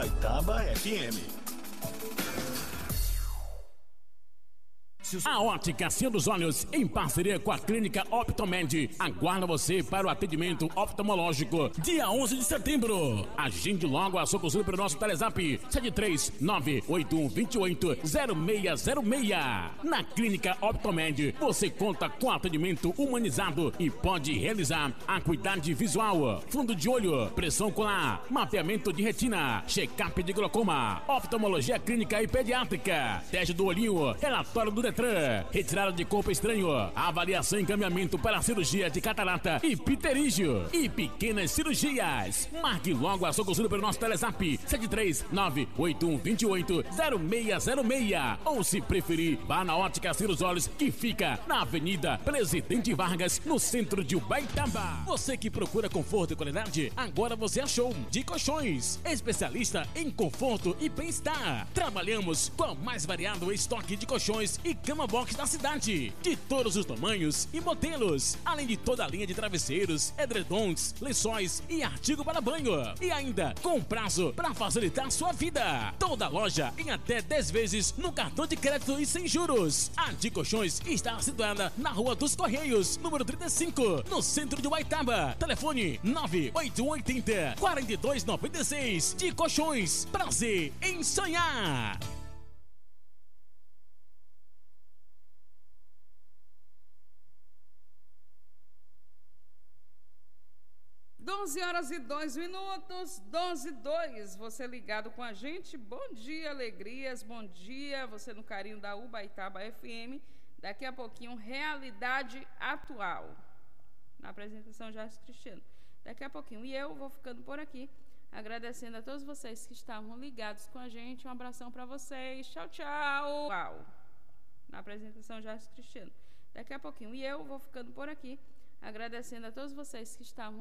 Ubaitaba FM. A Ótica Senhor dos Olhos, em parceria com a Clínica Optomed, aguarda você para o atendimento oftalmológico dia 11 de setembro. Agende logo a sua consulta pelo nosso Telezap 73981280606. Na Clínica Optomed, você conta com atendimento humanizado e pode realizar acuidade visual, fundo de olho, pressão ocular, mapeamento de retina, check-up de glaucoma, oftalmologia clínica e pediátrica, teste do olhinho, relatório do Detran, retirada de corpo estranho, avaliação e encaminhamento para cirurgia de catarata e pterígio e pequenas cirurgias. Marque logo a sua consulta pelo nosso Telezap 73981280606. Ou, se preferir, vá na Ótica Senhor dos Olhos, que fica na Avenida Presidente Vargas, no centro de Ubaitaba. Você que procura conforto e qualidade, agora você achou de Colchões, especialista em conforto e bem-estar. Trabalhamos com o mais variado estoque de colchões e cama box da cidade, de todos os tamanhos e modelos, além de toda a linha de travesseiros, edredons, lençóis e artigo para banho, e ainda com prazo para facilitar sua vida. Toda a loja em até 10 vezes no cartão de crédito e sem juros. A de Colchões está situada na Rua dos Correios, número 35, no centro de Ubaitaba. Telefone 98180-4296. De Colchões, prazer em sonhar. 12h02, 12h02, você ligado com a gente, bom dia, alegrias, bom dia, você no carinho da Ubaitaba FM, daqui a pouquinho, Realidade Atual, na apresentação Jardim Cristiano, daqui a pouquinho, e eu vou ficando por aqui, agradecendo a todos vocês que estavam ligados com a gente, um abração para vocês, tchau, tchau, uau, na apresentação Jardim Cristiano, daqui a pouquinho, e eu vou ficando por aqui, agradecendo a todos vocês que estavam